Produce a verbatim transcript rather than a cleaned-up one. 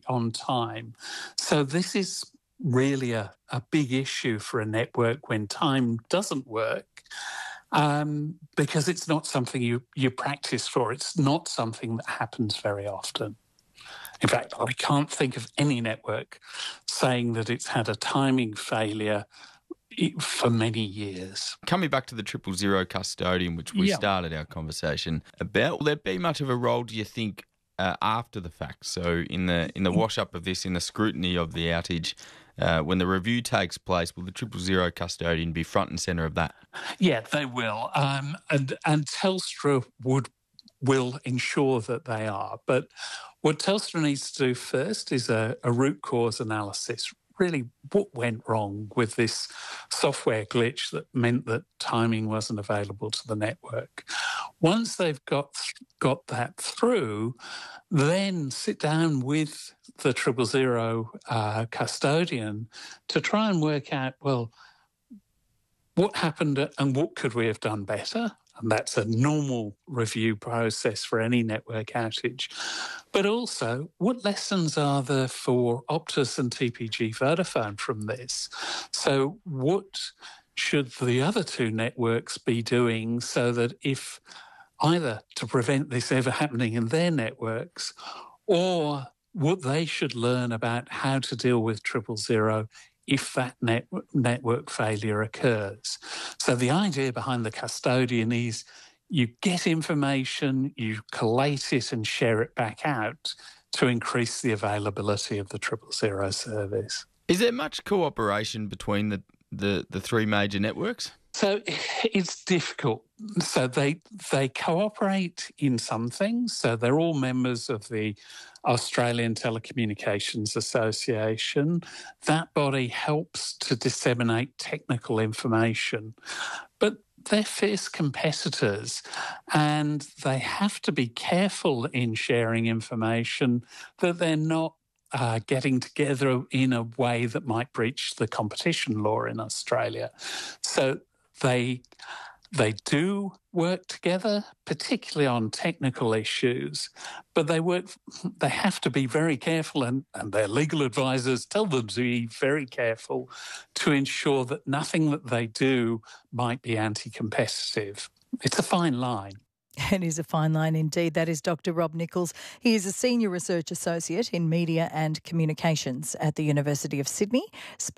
on time. So this is really a, a big issue for a network when time doesn't work. Um, because it's not something you, you practice for. It's not something that happens very often. In fact, I can't think of any network saying that it's had a timing failure for many years. Coming back to the triple zero custodian, which we Yeah. started our conversation about, will there be much of a role, do you think, uh, after the fact? So in the in the wash-up of this, in the scrutiny of the outage, uh, when the review takes place, will the triple zero custodian be front and centre of that? Yeah, they will. Um, and, and Telstra would will ensure that they are. But what Telstra needs to do first is a, a root cause analysis. Really, what went wrong with this software glitch that meant that timing wasn't available to the network? Once they've got got that through, then sit down with the triple zero uh, custodian to try and work out, well, what happened and what could we have done better? And that's a normal review process for any network outage. But also, what lessons are there for Optus and T P G Vodafone from this? So what should the other two networks be doing so that if either to prevent this ever happening in their networks, or what they should learn about how to deal with triple zero if that net, network failure occurs. So the idea behind the custodian is you get information, you collate it and share it back out to increase the availability of the triple zero service. Is there much cooperation between the, the, the three major networks? So it's difficult. So they they cooperate in some things. So they're all members of the Australian Telecommunications Association. That body helps to disseminate technical information. But they're fierce competitors and they have to be careful in sharing information that they're not Uh, getting together in a way that might breach the competition law in Australia. So they they do work together, particularly on technical issues, but they work. They have to be very careful, and, and their legal advisors tell them to be very careful to ensure that nothing that they do might be anti-competitive. It's a fine line. It is a fine line indeed. That is Doctor Rob Nichols. He is a Senior Research Associate in Media and Communications at the University of Sydney.